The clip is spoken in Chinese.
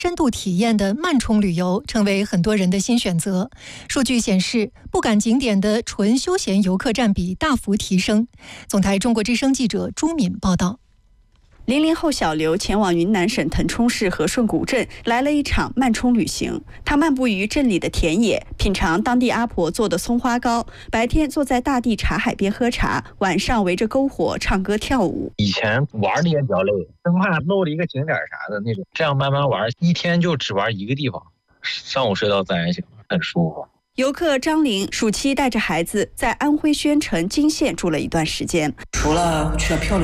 深度体验的慢冲旅游成为很多人的新选择。数据显示，不赶景点的纯休闲游客占比大幅提升。总台中国之声记者朱敏报道。 00后小刘前往云南省腾冲市和顺古镇，来了一场慢冲旅行。他漫步于镇里的田野，品尝当地阿婆做的松花糕。白天坐在大地茶海边喝茶，晚上围着篝火唱歌跳舞。 以前玩的也比较累，生怕漏了一个景点啥的那种。这样慢慢玩，一天就只玩一个地方，上午睡到自然醒，很舒服。 游客张玲暑期带着孩子在安徽宣城金县住了一段时间。 除了去了漂流